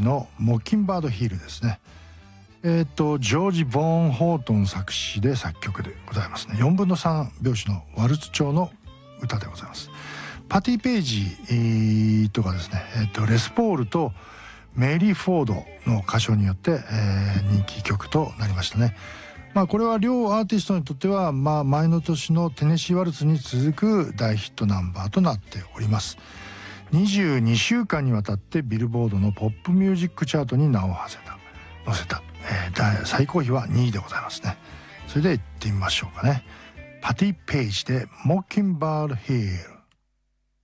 ジのモッキンバードヒールですね。ジョージ・ボーン・ホートン作詞で作曲でございますね。4分の3拍子のワルツ調の歌でございます。パティ・ペイジとかですね、レスポールとメリー・フォードの歌唱によって、人気曲となりましたね。これは両アーティストにとっては、前の年のテネシー・ワルツに続く大ヒットナンバーとなっております。22週間にわたってビルボードのポップミュージックチャートに名を載せた、最高位は2位でございますね。それで行ってみましょうかね。パティ・ペイジでモッキンバードヒール。